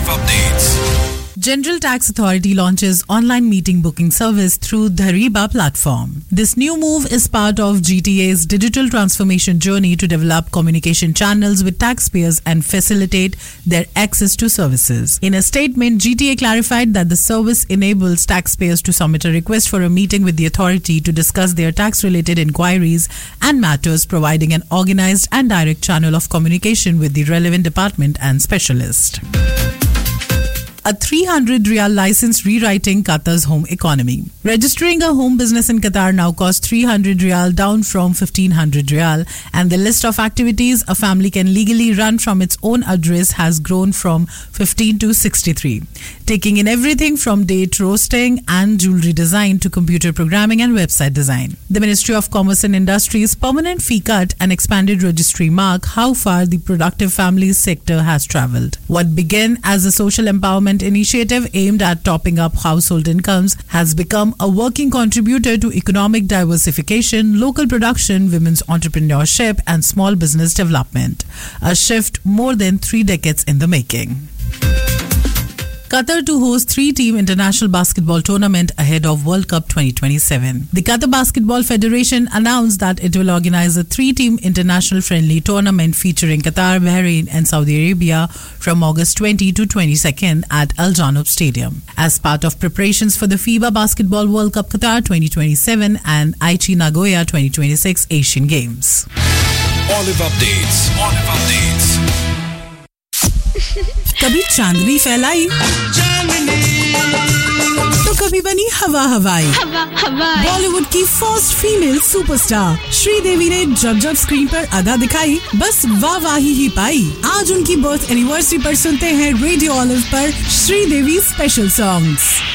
Olive Updates. General Tax Authority launches online meeting booking service through Dhariba platform. This new move is part of GTA's digital transformation journey to develop communication channels with taxpayers and facilitate their access to services. In a statement, GTA clarified that the service enables taxpayers to submit a request for a meeting with the authority to discuss their tax-related inquiries and matters, providing an organized and direct channel of communication with the relevant department and specialist. A 300 Riyal license rewriting Qatar's home economy. Registering a home business in Qatar now costs 300 Riyal, down from 1500 Riyal, and the list of activities a family can legally run from its own address has grown from 15 to 63, taking in everything from date roasting and jewelry design to computer programming and website design. The Ministry of Commerce and Industry's permanent fee cut and expanded registry mark how far the productive families sector has travelled. What began as a social empowerment initiative aimed at topping up household incomes has become a working contributor to economic diversification, local production, women's entrepreneurship, and small business development. A shift more than 3 decades in the making. Qatar to host 3-team international basketball tournament ahead of World Cup 2027. The Qatar Basketball Federation announced that it will organize a 3-team international friendly tournament featuring Qatar, Bahrain and Saudi Arabia from August 20 to 22nd at Al Janoub Stadium as part of preparations for the FIBA Basketball World Cup Qatar 2027 and Aichi Nagoya 2026 Asian Games. Olive Updates. Olive Updates. कभी चांदनी फैलाई तो कभी बनी हवा हवाई। बॉलीवुड की first female superstar Sridevi ने जब जब स्क्रीन पर अदा दिखाई, बस वाहवाही ही पाई। आज उनकी बर्थ एनिवर्सरी पर सुनते हैं रेडियो ऑलिव पर श्रीदेवी स्पेशल सॉन्ग्स।